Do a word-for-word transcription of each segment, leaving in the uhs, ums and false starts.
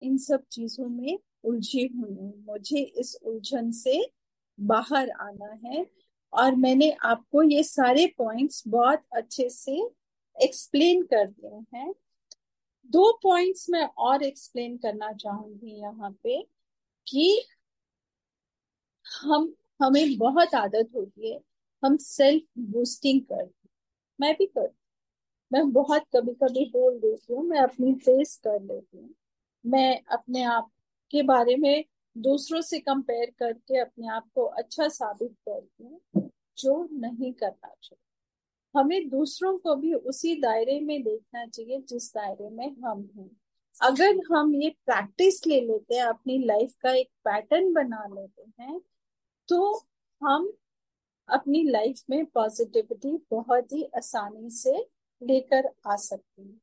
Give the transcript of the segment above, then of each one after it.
इन सब चीजों में उलझी हुई हूँ। मुझे इस उलझन से बाहर आना है और मैंने आपको ये सारे पॉइंट्स बहुत अच्छे से एक्सप्लेन कर दिए हैं। दो पॉइंट्स मैं और एक्सप्लेन करना चाहूंगी यहाँ पे कि हम हमें बहुत आदत होती है, हम सेल्फ बूस्टिंग करते। मैं भी करती, मैं बहुत कभी कभी बोल देती हूँ, मैं अपनी फेस कर लेती हूँ। मैं अपने आप के बारे में दूसरों से कंपेयर करके अपने आप को अच्छा साबित करती हूँ, जो नहीं करना चाहिए। हमें दूसरों को भी उसी दायरे में देखना चाहिए जिस दायरे में हम हैं। अगर हम ये प्रैक्टिस ले लेते हैं, अपनी लाइफ का एक पैटर्न बना लेते हैं, तो हम अपनी लाइफ में पॉजिटिविटी बहुत ही आसानी से लेकर आ सकते हैं।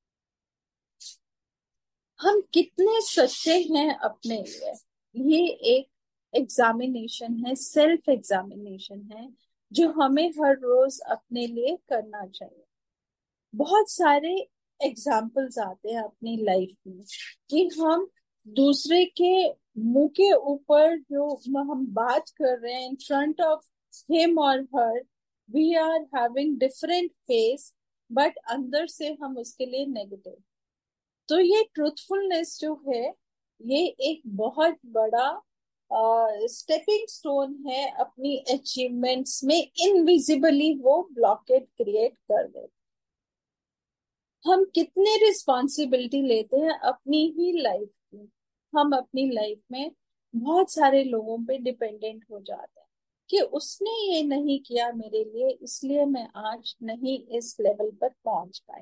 हम कितने सच्चे हैं अपने लिए, ये एक एग्जामिनेशन है, सेल्फ एग्जामिनेशन है, जो हमें हर रोज अपने लिए करना चाहिए। बहुत सारे एग्जाम्पल्स आते हैं अपनी लाइफ में कि हम दूसरे के मुंह के ऊपर जो हम बात कर रहे हैं, इन फ्रंट ऑफ हिम और हर, we are having different face, but अंदर से हम उसके लिए नेगेटिव। तो ये ट्रूथफुलनेस जो है, ये एक बहुत बड़ा स्टेपिंग स्टोन है अपनी अचीवमेंट्स में। इनविजिबली वो ब्लॉकेट क्रिएट कर देते। हम कितने रिस्पॉन्सिबिलिटी लेते हैं अपनी ही लाइफ की। हम अपनी लाइफ में बहुत सारे लोगों पे डिपेंडेंट हो जाते हैं कि उसने ये नहीं किया मेरे लिए, इसलिए मैं आज नहीं इस लेवल पर पहुंच पाई।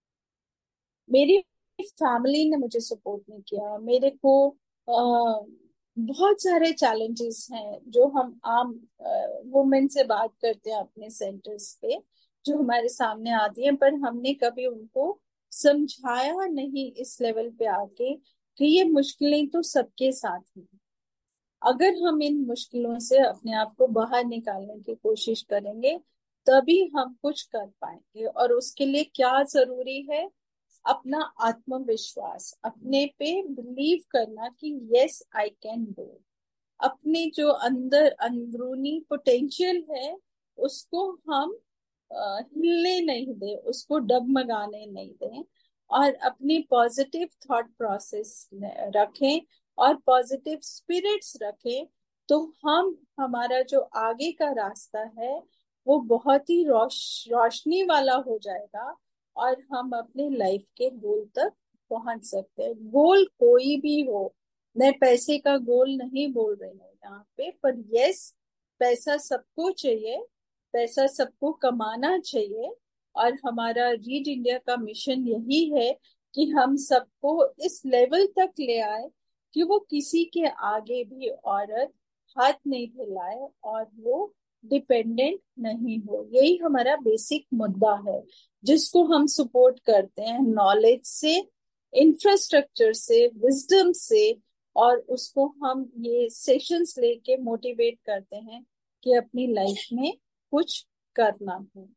मेरी फैमिली ने मुझे सपोर्ट नहीं किया, मेरे को आ, बहुत सारे चैलेंजेस हैं जो हम आम वुमेन से बात करते हैं अपने सेंटर्स पे, जो हमारे सामने आती हैं, पर हमने कभी उनको समझाया नहीं इस लेवल पे आके कि ये मुश्किलें तो सबके साथ हैं। अगर हम इन मुश्किलों से अपने आप को बाहर निकालने की कोशिश करेंगे, तभी हम कुछ कर पाएंगे। और उसके लिए क्या जरूरी है? अपना आत्मविश्वास, अपने पे बिलीव करना कि यस आई कैन डू। अपने जो अंदर अंदरूनी पोटेंशियल है, उसको हम अ, हिलने नहीं दें, उसको डगमगाने नहीं दें, और अपनी पॉजिटिव थॉट प्रोसेस रखें और पॉजिटिव स्पिरिट्स रखें। तो हम हमारा जो आगे का रास्ता है, वो बहुत ही रोश रोशनी वाला हो जाएगा और हम अपने लाइफ के गोल तक पहुंच सकते हैं। गोल कोई भी हो, मैं पैसे का गोल नहीं बोल रही हूँ यहाँ पे, पर यस, पैसा सबको चाहिए, पैसा सबको कमाना चाहिए। और हमारा रीड इंडिया का मिशन यही है कि हम सबको इस लेवल तक ले आए कि वो किसी के आगे भी औरत हाथ नहीं फैलाए और वो डिपेंडेंट नहीं हो। यही हमारा बेसिक मुद्दा है, जिसको हम सपोर्ट करते हैं नॉलेज से, इंफ्रास्ट्रक्चर से, विजडम से। और उसको हम ये सेशंस लेके मोटिवेट करते हैं कि अपनी लाइफ में कुछ करना है।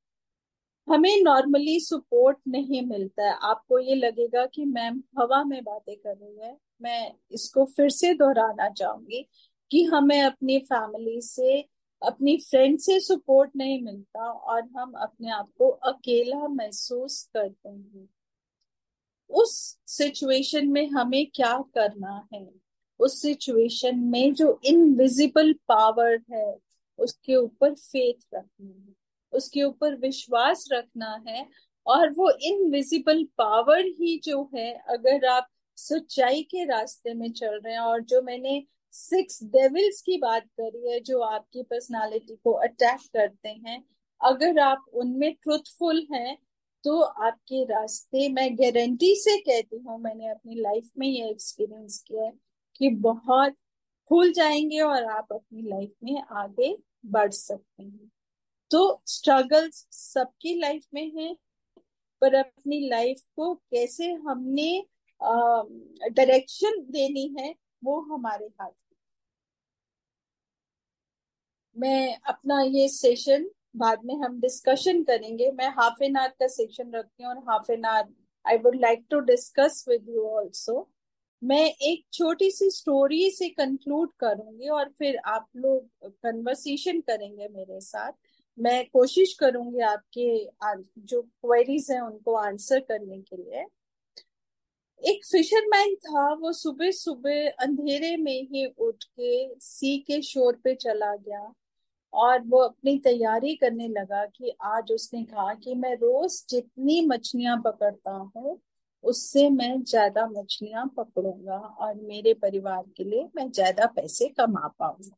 हमें नॉर्मली सपोर्ट नहीं मिलता है। आपको ये लगेगा कि मैम हवा में बातें कर रही है। मैं इसको फिर से दोहराना चाहूंगी कि हमें अपनी फैमिली से, अपनी फ्रेंड से सपोर्ट नहीं मिलता और हम अपने आप को अकेला महसूस करते हैं। उस सिचुएशन में हमें क्या करना है? उस सिचुएशन में जो इनविजिबल पावर है, उसके ऊपर फेथ रखना है, उसके ऊपर विश्वास रखना है। और वो इनविजिबल पावर ही जो है, अगर आप सच्चाई के रास्ते में चल रहे हैं, और जो मैंने सिक्स डेविल्स की बात करी है जो आपकी पर्सनालिटी को अटैक करते हैं, अगर आप उनमें ट्रुथफुल हैं, तो आपके रास्ते, मैं गारंटी से कहती हूँ, मैंने अपनी लाइफ में ये एक्सपीरियंस किया है कि बहुत खुल जाएंगे और आप अपनी लाइफ में आगे बढ़ सकते हैं। तो स्ट्रगल्स सबकी लाइफ में है, पर अपनी लाइफ को कैसे हमने डायरेक्शन देनी है, वो हमारे हाथ में। मैं अपना ये सेशन बाद में हम डिस्कशन करेंगे। मैं हाफ एन आवर का सेशन रखती हूँ और half an hour I would like to discuss with you also. मैं एक छोटी सी स्टोरी से कंक्लूड करूंगी और फिर आप लोग कन्वर्सेशन करेंगे मेरे साथ। मैं कोशिश करूंगी आपके आ- जो क्वेरीज हैं उनको आंसर करने के लिए। एक फिशरमैन था, वो सुबह सुबह अंधेरे में ही उठ के सी के शोर पे चला गया और वो अपनी तैयारी करने लगा कि आज उसने कहा कि मैं रोज जितनी मछलियां पकड़ता हूँ उससे मैं ज्यादा मछलियां पकड़ूंगा और मेरे परिवार के लिए मैं ज्यादा पैसे कमा पाऊंगा।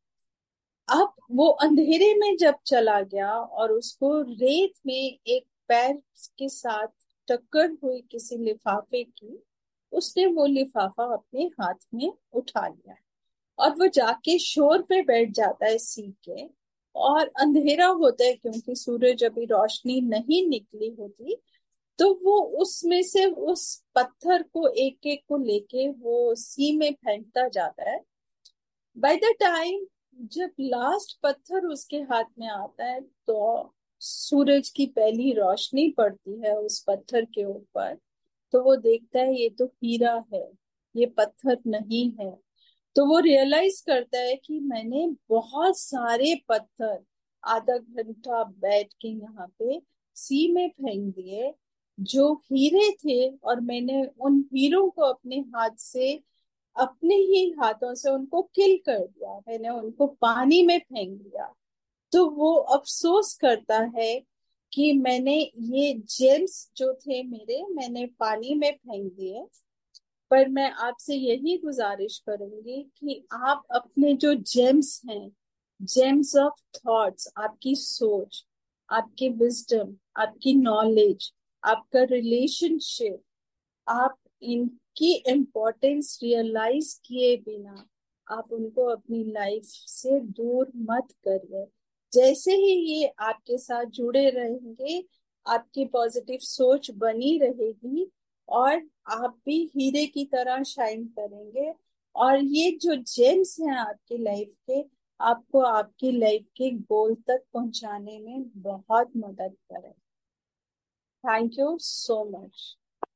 अब वो अंधेरे में जब चला गया और उसको रेत में एक पैर के साथ टक्कर हुई किसी लिफाफे की, उसने वो लिफाफा अपने हाथ में उठा लिया और वो जाके शोर पे बैठ जाता है सीख के। और अंधेरा होता है क्योंकि सूरज अभी रोशनी नहीं निकली होती, तो वो उसमें से उस पत्थर को एक एक को लेके वो सी में फेंकता जाता है। बाय द टाइम जब लास्ट पत्थर उसके हाथ में आता है तो सूरज की पहली रोशनी पड़ती है उस पत्थर के ऊपर। तो वो देखता है ये तो हीरा है, ये पत्थर नहीं है। तो वो रियलाइज करता है कि मैंने बहुत सारे पत्थर आधा घंटा बैठ के यहाँ पे सी में फेंक दिए जो हीरे थे, और मैंने उन हीरों को अपने हाथ से, अपने ही हाथों से उनको किल कर दिया, मैंने उनको पानी में फेंक दिया। तो वो अफसोस करता है कि मैंने ये जेम्स जो थे मेरे, मैंने पानी में फेंक दिए। पर मैं आपसे यही गुजारिश करूंगी कि आप अपने जो जेम्स हैं, जेम्स ऑफ थॉट्स, आपकी सोच, आपकी विजडम, आपकी नॉलेज, आपका रिलेशनशिप, आप इनकी इम्पोर्टेंस रियलाइज किए बिना आप उनको अपनी लाइफ से दूर मत करिए। जैसे ही ये आपके साथ जुड़े रहेंगे, आपकी पॉजिटिव सोच बनी रहेगी और आप भी हीरे की तरह शाइन करेंगे। और ये जो जेम्स हैं आपकी लाइफ के, आपको आपकी लाइफ के गोल तक पहुंचाने में बहुत मदद करें। Thank you so much.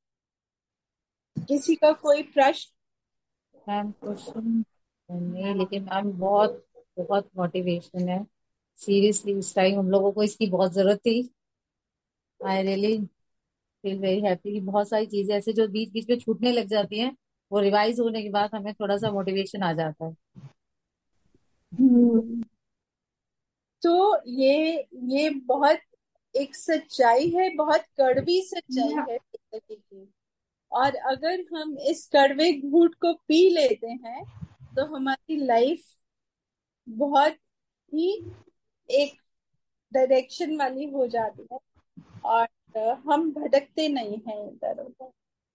किसी का कोई प्रश्न? मैम क्वेश्चन नहीं, लेकिन मैम बहुत बहुत मोटिवेशन है। सीरियसली इस टाइम हम लोगों को इसकी बहुत जरूरत थी। I really feel very happy कि बहुत सारी चीजें ऐसे जो बीच बीच में छूटने लग जाती हैं, वो रिवाइज होने के बाद हमें थोड़ा सा मोटिवेशन आ जाता है। हम्म। तो ये ये बहुत एक सच्चाई है, बहुत कड़वी सच्चाई है जिंदगी की। और अगर हम इस कड़वे घूंट को पी लेते हैं तो हमारी लाइफ बहुत ही एक डायरेक्शन वाली हो जाती है और अ, हम भटकते नहीं हैं इधर उधर।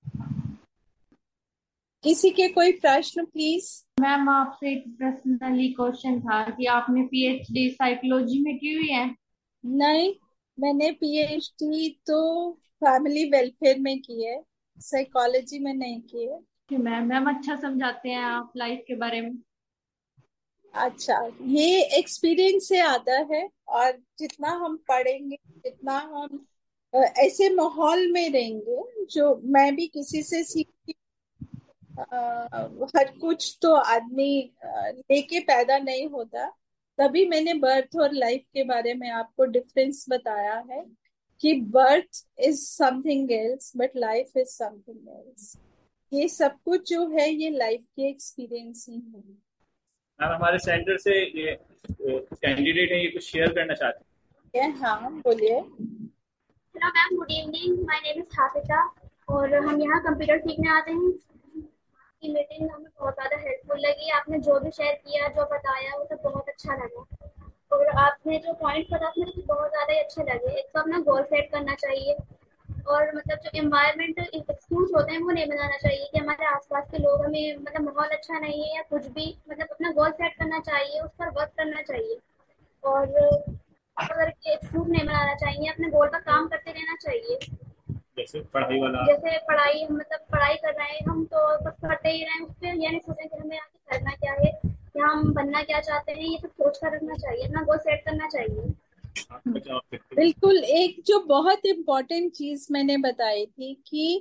किसी के कोई प्रश्न प्लीज? मैम आपसे एक पर्सनली क्वेश्चन था कि आपने पीएचडी साइकोलॉजी में की हुई है? नहीं, मैंने पीएचडी तो फैमिली वेलफेयर में की है, साइकोलॉजी में नहीं की है। कि मैम मैम अच्छा समझाते हैं आप लाइफ के बारे में। अच्छा, ये एक्सपीरियंस से आता है। और जितना हम पढ़ेंगे, जितना हम अ, ऐसे माहौल में रहेंगे, जो मैं भी किसी से सीखती, अ, हर कुछ तो आदमी अ, लेके पैदा नहीं होता। तभी मैंने बर्थ और लाइफ के बारे में आपको डिफरेंस बताया है कि birth is something else but life is something else. ये सब कुछ जो है ये लाइफ के एक्सपीरियंस ही है। मैम हमारे सेंटर से ये कैंडिडेट है, ये कुछ शेयर करना चाहते ये हाँ, बोलिए। Hello ma'am, good evening. My name is Hafiza और हम यहाँ कंप्यूटर सीखने आते हैं। आपकी मीटिंग हमें बहुत ज़्यादा हेल्पफुल लगी। आपने जो भी शेयर किया, जो बताया, वो सब बहुत अच्छा लगा। और आपने जो पॉइंट बताया मुझे तो बहुत ज़्यादा ही अच्छे लगे। एक तो अपना गोल सेट करना चाहिए और मतलब जो एनवायरमेंट एक्सक्यूज होते हैं वो नहीं बनाना चाहिए कि हमारे आसपास के लोग हमें, मतलब माहौल अच्छा नहीं है या कुछ भी, मतलब अपना गोल सेट करना चाहिए, उस पर वर्क करना चाहिए। और अगर के एक्सक्यूज नहीं बनाना चाहिए, अपने गोल पर काम करते रहना चाहिए। हैं, जैसे पढ़ाई वाला। जैसे पढ़ाई, मतलब पढ़ाई कर रहे हैं हम तो बस पढ़ते ही रहें, उस पर ये नहीं सोचें कि हमें आगे करना क्या है या हम बनना क्या चाहते हैं। ये सब सोच कर रखना चाहिए, अपना गोल सेट करना चाहिए। आपका जवाब देते हैं। बिल्कुल, एक जो बहुत इम्पोर्टेंट चीज मैंने बताई थी कि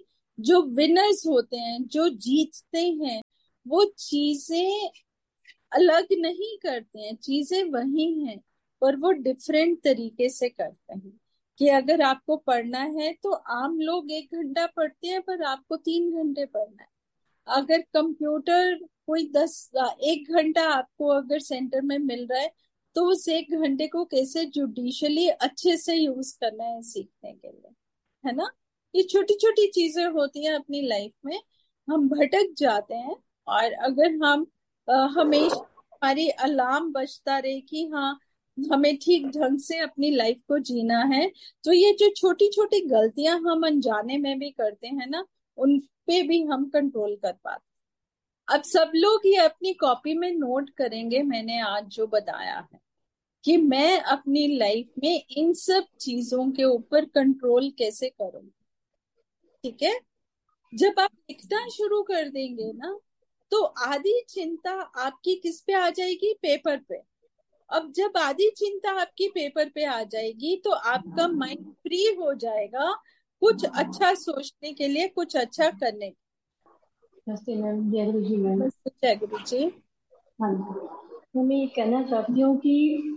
जो विनर्स होते हैं, जो जीतते हैं, वो चीजें अलग नहीं करते हैं, चीजें वही हैं, पर वो डिफरेंट तरीके से करते हैं। कि अगर आपको पढ़ना है तो आम लोग एक घंटा पढ़ते हैं, पर आपको तीन घंटे पढ़ना है। अगर कंप्यूटर कोई दस एक घंटा आपको अगर सेंटर में मिल रहा है, तो उस एक घंटे को कैसे जुडिशली अच्छे से यूज करना है सीखने के लिए, है ना। ये छोटी छोटी चीजें होती हैं अपनी लाइफ में, हम भटक जाते हैं। और अगर हम अ, हमेशा हमारी अलार्म बजता रहे कि हाँ, हमें ठीक ढंग से अपनी लाइफ को जीना है, तो ये जो छोटी छोटी गलतियां हम अनजाने में भी करते हैं ना, उन पे भी हम कंट्रोल कर पाते। अब सब लोग ये अपनी कॉपी में नोट करेंगे मैंने आज जो बताया है, कि मैं अपनी लाइफ में इन सब चीजों के ऊपर कंट्रोल कैसे करूंगी। ठीक है। जब आप लिखना शुरू कर देंगे ना, तो आधी चिंता आपकी किस पे आ जाएगी? पेपर पे। अब जब आधी चिंता आपकी पेपर पे आ जाएगी, तो आपका माइंड फ्री हो जाएगा कुछ अच्छा सोचने के लिए, कुछ अच्छा करने के नमस्ते मैम, जय गुरु जी मैम। लिए। जय गुरु जी। हाँ जी, मैं ये कहना चाहती हूँ कि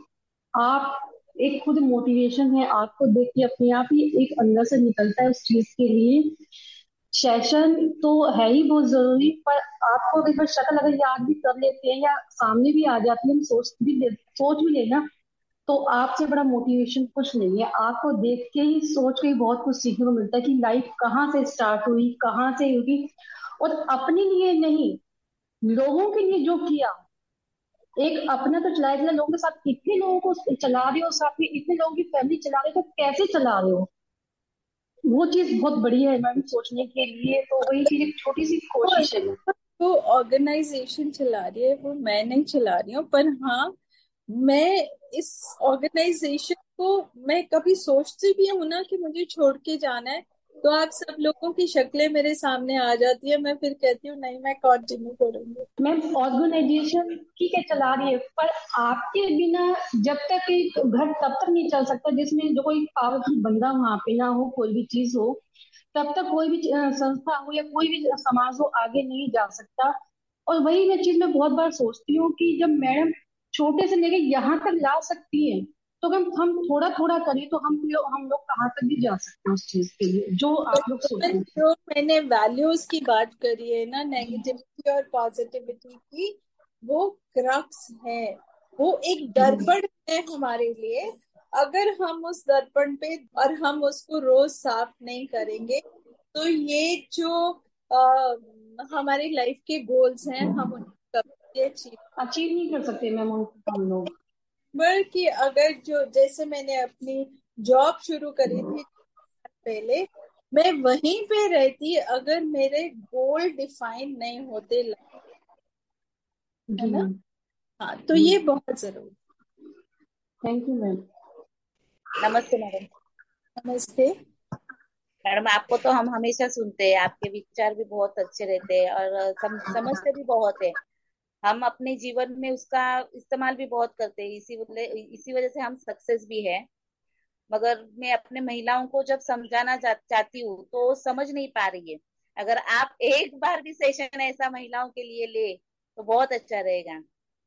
आप एक खुद मोटिवेशन है, आपको देख के अपने आप ही एक अंदर से निकलता है उस चीज के लिए। सेशन तो है ही बहुत जरूरी, पर आपको एक बार शक्ल अगर याद भी कर लेते हैं या सामने भी आ जाती है, हम सोच भी ले, सोच भी लेना, तो आपसे बड़ा मोटिवेशन कुछ नहीं है। आपको देख के ही, सोच के ही बहुत कुछ सीखने को मिलता है कि लाइफ कहाँ से स्टार्ट हुई, कहाँ से हुई। और अपने लिए नहीं, लोगों के लिए जो किया, एक अपना तो चलाया, इतने लोगों के साथ, इतने लोगों को चला रहे हो, साथ में इतने लोगों की फैमिली चला रहे हो, तो कैसे चला रहे हो, वो चीज बहुत बढ़िया है मैम सोचने के लिए। तो वही चीज एक छोटी सी कोशिश है। वो ऑर्गेनाइजेशन चला रही है, वो मैं नहीं चला रही हूँ, पर हाँ, मैं इस ऑर्गेनाइजेशन को, मैं कभी सोचती भी हूँ ना कि मुझे छोड़ के जाना है, तो आप सब लोगों की शक्लें मेरे सामने आ जाती है, मैं फिर कहती हूँ नहीं, मैं कंटिन्यू करूंगी। मैम ऑर्गेनाइजेशन ठीक है चला रही है, पर आपके बिना जब तक एक घर तब तक नहीं चल सकता जिसमें जो कोई पावरफुल बंदा वहां पे ना हो, कोई भी चीज हो, तब तक कोई भी अ, संस्था हो या कोई भी समाज हो आगे नहीं जा सकता। और वही मैं चीज मैं बहुत बार सोचती हूँ कि जब मैडम छोटे से लेके यहाँ तक ला सकती है, तो अगर हम थोड़ा थोड़ा करें तो हम लोग हम लोग कहाँ तक भी जा सकते हैं उस चीज के लिए जो आप लोग सोचते हैं। जो मैंने वैल्यूज की बात करी है ना, नेगेटिविटी और पॉजिटिविटी की, वो क्रक्स है। वो एक दर्पण है हमारे लिए। अगर हम उस दर्पण पे, और हम उसको रोज साफ नहीं करेंगे, तो ये जो आ, हमारी लाइफ के गोल्स हैं, हम उनको कभी अचीव। अचीव नहीं कर सकते मैम उनको हम लोग। बल्कि अगर जो, जैसे मैंने अपनी जॉब शुरू करी थी पहले, मैं वहीं पे रहती अगर मेरे गोल डिफाइन नहीं होते, है जी ना। मैम। हाँ, तो ये बहुत जरूरी। Thank you ma'am. नमस्ते मैडम। नमस्ते मैडम, आपको तो हम हमेशा सुनते हैं, आपके विचार भी बहुत अच्छे रहते हैं और सम, समझते भी बहुत है। हम अपने जीवन में उसका इस्तेमाल भी बहुत करते हैं, इसी वजह इसी वजह से हम सक्सेस भी है। मगर मैं अपने महिलाओं को जब समझाना चा, चाहती हूँ तो वो समझ नहीं पा रही है। अगर आप एक बार भी सेशन ऐसा महिलाओं के लिए ले तो बहुत अच्छा रहेगा।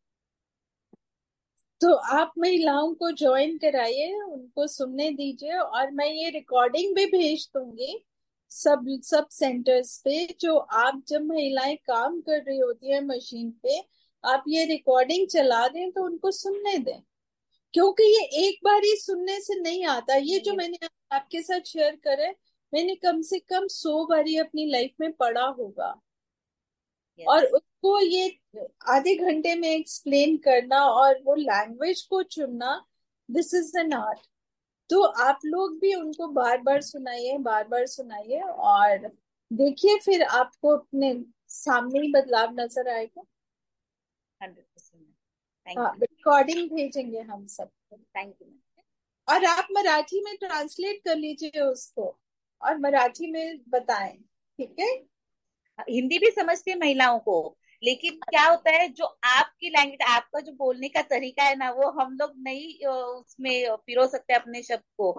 तो आप महिलाओं को ज्वाइन कराइए, उनको सुनने दीजिए, और मैं ये रिकॉर्डिंग भी भेज दूंगी सब सब सेंटर्स पे। जो आप, जब महिलाएं काम कर रही होती है मशीन पे, आप ये रिकॉर्डिंग चला दें तो उनको सुनने दें, क्योंकि ये एक बार ही सुनने से नहीं आता। ये जो मैंने आपके साथ शेयर करे, मैंने कम से कम सौ बारी अपनी लाइफ में पढ़ा होगा। और उसको ये आधे घंटे में एक्सप्लेन करना और वो लैंग्वेज को चुनना, दिस इज एन आर्ट। तो आप लोग भी उनको बार बार सुनाइए, बार बार सुनाइए, और देखिए फिर आपको अपने सामने ही बदलाव नजर आएगा। Hundred percent. हाँ, रिकॉर्डिंग भेजेंगे हम सबको। Thank you. और आप मराठी में ट्रांसलेट कर लीजिए उसको, और मराठी में बताएं, ठीक है। हिंदी भी समझती है महिलाओं को, लेकिन क्या होता है, जो आपकी लैंग्वेज, आपका जो बोलने का तरीका है ना, वो हम लोग नहीं अ, उसमें पिरो सकते अपने शब्द को।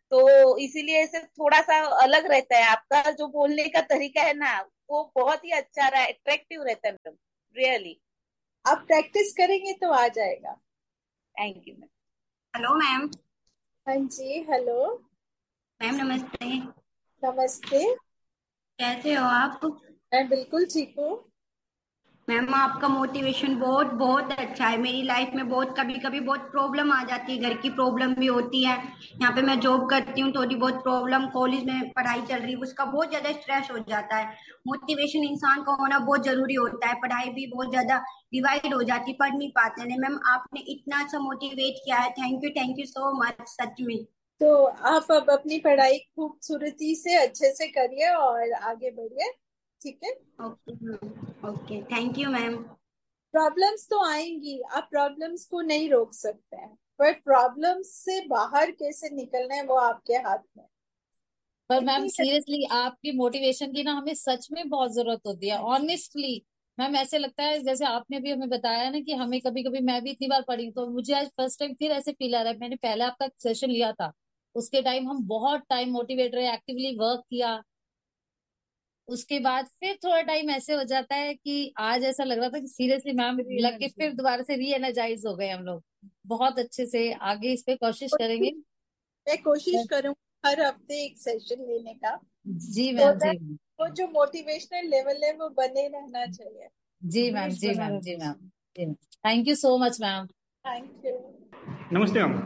तो इसीलिए ऐसे थोड़ा सा अलग रहता है आपका जो बोलने का तरीका है ना, वो बहुत ही अच्छा रहा, अट्रैक्टिव रहता है मैम, रियली। आप प्रैक्टिस करेंगे तो आ जाएगा। Thank you ma'am. Hello ma'am. हाँ जी, हेलो मैम नमस्ते। नमस्ते। कैसे हो आप? मैं बिल्कुल ठीक हूँ। मैम आपका मोटिवेशन बहुत बहुत अच्छा है। मेरी लाइफ में बहुत कभी कभी बहुत प्रॉब्लम आ जाती है, घर की प्रॉब्लम भी होती है। यहाँ पे मैं जॉब करती हूँ, थोड़ी बहुत प्रॉब्लम, कॉलेज में पढ़ाई चल रही है, उसका बहुत ज्यादा स्ट्रेस हो जाता है। मोटिवेशन इंसान को होना बहुत जरूरी होता है। पढ़ाई भी बहुत ज्यादा डिवाइड हो जाती है, पढ़ नहीं पाते हैं। मैम आपने इतना अच्छा मोटिवेट किया है, thank you thank you so much, सच में। तो आप अब अपनी पढ़ाई खूबसूरती से अच्छे से करिए और आगे बढ़िए, ठीक है। Okay ma'am, okay, thank you ma'am. Problems तो आएंगी, आप प्रॉब्लम्स को नहीं रोक सकते हैं, पर प्रॉब्लम्स से बाहर कैसे निकलना है वो आपके हाथ में। पर मैम इतनी सीरियसली आपकी मोटिवेशन की ना हमें सच में बहुत जरूरत होती है, ऑनेस्टली। मैम ऐसे लगता है जैसे आपने भी हमें बताया ना कि हमें कभी कभी, मैं भी इतनी बार पढ़ी तो मुझे आज फर्स्ट टाइम फिर ऐसे फील आ रहा है। मैंने पहले आपका सेशन लिया था, उसके टाइम हम बहुत टाइम मोटिवेट रहे, एक्टिवली वर्क किया। उसके बाद फिर थोड़ा टाइम ऐसे हो जाता है कि आज ऐसा लग रहा था कि सीरियसली मैम लग के फिर दोबारा से री एनर्जाइज हो गए हम लोग। बहुत अच्छे से आगे इस पे कोशिश करेंगे। मैं कोशिश करूँ हर हफ्ते एक सेशन लेने का, जी तो मैम, जी मैम, वो जो मोटिवेशनल लेवल है वो बने रहना चाहिए। जी ma'am, ji ma'am, ji ma'am, ji ma'am. Thank you so much ma'am. Thank you. नमस्ते मैम।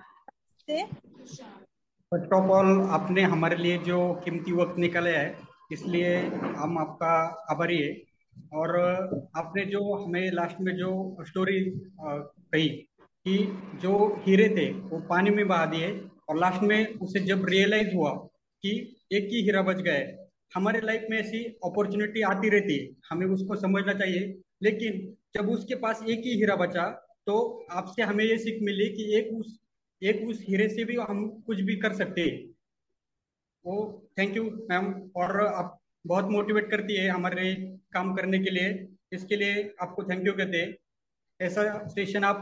फर्स्ट ऑफ ऑल आपने हमारे लिए जो कीमती वक्त निकाला है, इसलिए हम आपका आभारी है। और आपने जो हमें लास्ट में जो स्टोरी कही कि जो हीरे थे वो पानी में बहा दिए, और लास्ट में उसे जब रियलाइज हुआ कि एक ही हीरा बच गया है। हमारे लाइफ में ऐसी अपॉर्चुनिटी आती रहती है, हमें उसको समझना चाहिए। लेकिन जब उसके पास एक ही हीरा बचा, तो आपसे हमें ये सीख मिली कि एक उस एक उस हीरे से भी हम कुछ भी कर सकते हैं। वो थैंक यू मैम। और आप बहुत मोटिवेट करती है हमारे काम करने के लिए, इसके लिए आपको थैंक यू कहते हैं। ऐसा सेशन आप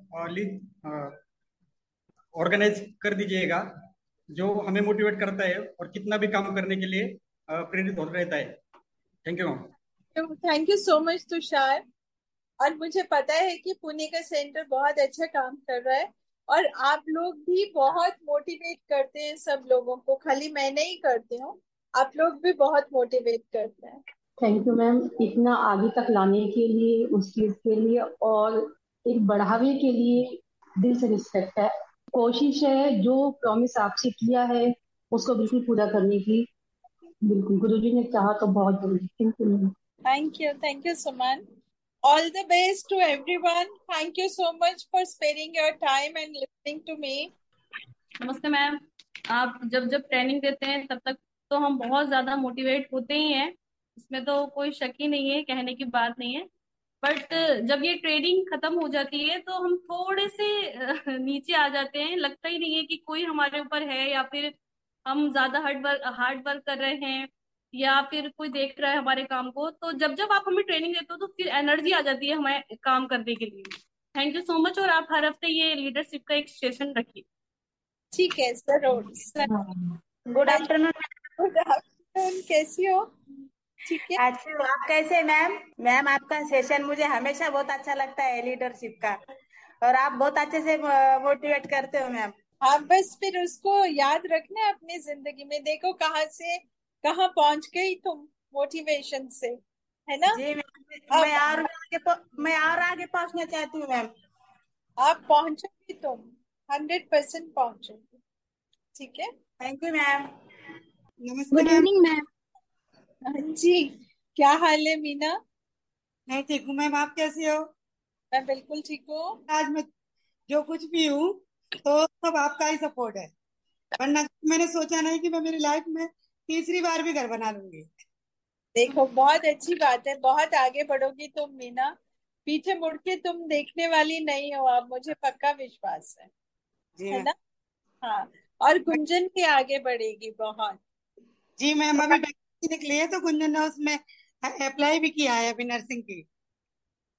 ऑर्गेनाइज कर दीजिएगा जो हमें मोटिवेट करता है और कितना भी काम करने के लिए अ, प्रेरित होता रहता है। Thank you ma'am. Thank you so much Tushar. और मुझे पता है कि पुणे का सेंटर बहुत अच्छा काम कर रहा है, और आप लोग भी बहुत मोटिवेट करते हैं सब लोगों को, खाली मैं नहीं करती हूँ, आप लोग भी बहुत मोटिवेट करते हैं। थैंक यू मैम, इतना आगे तक लाने के लिए, उस चीज के लिए और एक बढ़ावे के लिए दिल से रिस्पेक्ट है। कोशिश है जो प्रॉमिस आपसे किया है उसको बिल्कुल पूरा करने की। बिल्कुल, गुरुजी ने चाहा तो बहुत जल्दी। Thank you ma'am. Thank you, thank you Suman. All the best to everyone. Thank you so much for sparing your time and listening to me. नमस्ते मैम। आप जब जब ट्रेनिंग देते हैं तब तक तो हम बहुत ज्यादा मोटिवेट होते ही हैं, इसमें तो कोई शक ही नहीं है, कहने की बात नहीं है। बट जब ये ट्रेनिंग खत्म हो जाती है तो हम थोड़े से अ, नीचे आ जाते हैं, लगता ही नहीं है कि कोई हमारे ऊपर है, या फिर हम ज्यादा हार्ड वर्क हार्ड वर्क कर रहे हैं, या फिर कोई देख रहा है हमारे काम को। तो जब जब आप हमें ट्रेनिंग देते हो तो फिर एनर्जी आ जाती है हमें काम करने के लिए। Thank you so much. और आप हर हफ्ते ये लीडरशिप का एक सेशन रखिए। ठीक है जरूर sir. Good afternoon. Good afternoon, कैसी हो? ठीक है। अच्छी हो आप? कैसे मैम? मैम आपका सेशन मुझे हमेशा बहुत अच्छा लगता है, लीडरशिप का, और आप बहुत अच्छे से मोटिवेट करते हो मैम। हाँ, बस फिर उसको याद रखना है अपनी जिंदगी में। देखो कहाँ से कहाँ पहुंच गई तुम मोटिवेशन से, है ना? जी मैम, अब मैं और आगे प- मैं और आगे पहुंचना चाहती हूँ मैम। आप पहुंचोगी, तुम हंड्रेड परसेंट पहुंचोगी, ठीक है। Thank you ma'am. नमस्ते गुड मैम। Evening ma'am. हाँ जी, क्या हाल है मीना? मैं ठीक हूँ मैम, आप कैसी हो? मैं बिल्कुल ठीक हूँ। आज मैं जो कुछ भी हूँ तो सब आपका ही सपोर्ट है, वरना मैंने सोचा नहीं कि मैं मेरी लाइफ में तीसरी बार भी घर बना लूंगी। देखो बहुत अच्छी बात है, बहुत आगे बढ़ोगी तुम मीना, पीछे मुड़ के तुम देखने वाली नहीं हो, अब मुझे पक्का विश्वास है जी है मैम। ना? हाँ, और गुंजन के आगे बढ़ेगी बहुत। जी मैम, अभी वैकेंसी निकली है तो गुंजन ने उसमें अप्लाई भी किया है अभी, नर्सिंग की।